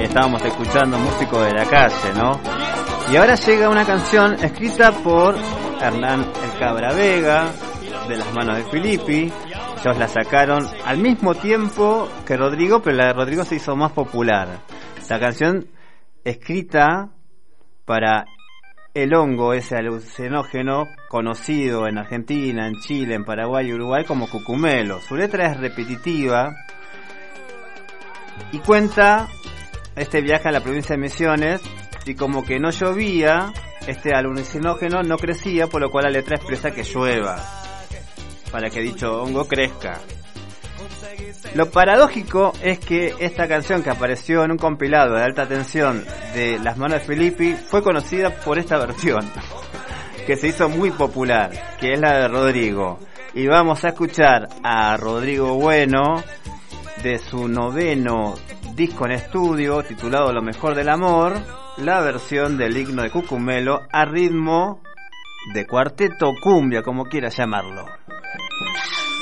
estábamos escuchando músicos de la calle, ¿no? Y ahora llega una canción escrita por Hernán El Cabra Vega, de las manos de Filippi. Ellos la sacaron al mismo tiempo que Rodrigo, pero la de Rodrigo se hizo más popular. La canción escrita para el hongo, ese alucinógeno conocido en Argentina, en Chile, en Paraguay y Uruguay como cucumelo. Su letra es repetitiva y cuenta este viaje a la provincia de Misiones, y como que no llovía, este alucinógeno no crecía, por lo cual la letra expresa que llueva, para que dicho hongo crezca. Lo paradójico es que esta canción, que apareció en un compilado de alta tensión de las manos de Filippi, fue conocida por esta versión que se hizo muy popular, que es la de Rodrigo. Y vamos a escuchar a Rodrigo Bueno de su 9º disco en estudio titulado Lo Mejor del Amor, la versión del himno de Cucumelo a ritmo de cuarteto cumbia, como quiera llamarlo.